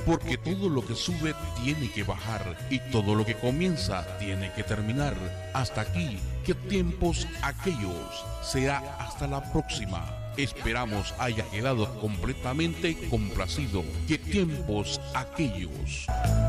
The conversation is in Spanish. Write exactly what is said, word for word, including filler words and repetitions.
porque todo lo que sube tiene que bajar y todo lo que comienza tiene que terminar. Hasta aquí, qué tiempos aquellos. Será hasta la próxima. Esperamos haya quedado completamente complacido. Qué tiempos aquellos.